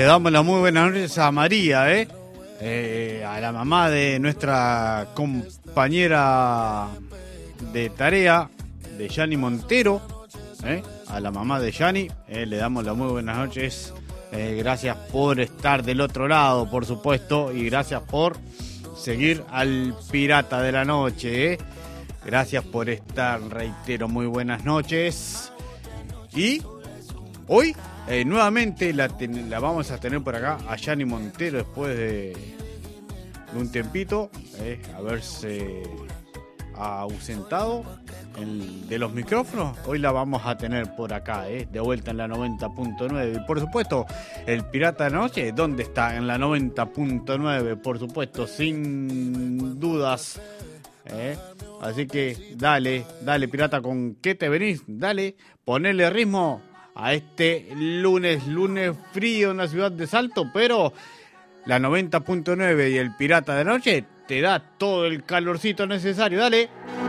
Le damos las muy buenas noches a María, a la mamá de nuestra compañera de tarea, de Yani Montero, a la mamá de Yani, le damos las muy buenas noches. Gracias por estar del otro lado, por supuesto, y gracias por seguir al Pirata de la Noche. Gracias por estar, reitero, muy buenas noches. Y hoy nuevamente la vamos a tener por acá a Yani Montero después de un tiempito, haberse ausentado de los micrófonos. Hoy la vamos a tener por acá, de vuelta en la 90.9. Y por supuesto, el Pirata de la Noche, ¿dónde está? En la 90.9, por supuesto, sin dudas. Así que dale, Pirata, ¿con qué te venís? Dale, ponele ritmo a este lunes frío en la ciudad de Salto, pero la 90.9 y el Pirata de Noche te da todo el calorcito necesario. Dale.